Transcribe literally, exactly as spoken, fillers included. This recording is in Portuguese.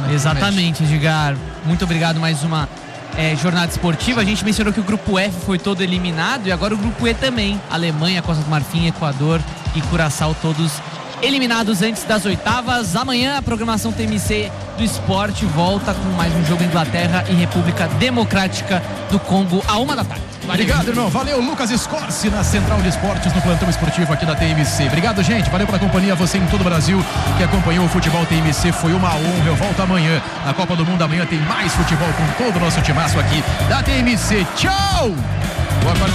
Exatamente, Edgar. Muito obrigado, mais uma é, jornada esportiva. A gente mencionou que o grupo F foi todo eliminado e agora o grupo E também. Alemanha, Costa do Marfim, Equador e Curaçao, todos eliminados antes das oitavas. Amanhã a programação T M C do esporte volta com mais um jogo Inglaterra e República Democrática do Congo a uma da tarde. Valeu. Obrigado, irmão. Valeu, Lucas Scorsi na Central de Esportes, no plantão esportivo aqui da T M C. Obrigado, gente. Valeu pela companhia. Você em todo o Brasil que acompanhou o futebol T M C. Foi uma honra. Eu volto amanhã. Na Copa do Mundo amanhã tem mais futebol com todo o nosso timaço aqui da T M C. Tchau! Boa tarde.